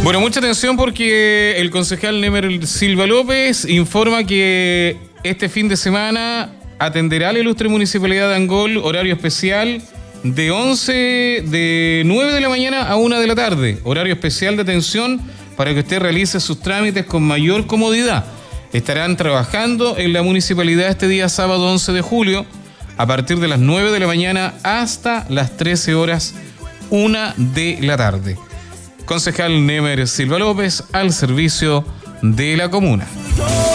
Bueno, mucha atención porque el concejal Nemer Silva López informa que este fin de semana atenderá la ilustre municipalidad de Angol horario especial de 9 de la mañana a 1 de la tarde. Horario especial de atención para que usted realice sus trámites con mayor comodidad. Estarán trabajando en la municipalidad este día sábado 11 de julio a partir de las 9 de la mañana hasta las 13 horas 1 de la tarde. Concejal Nemer Silva López al servicio de la comuna.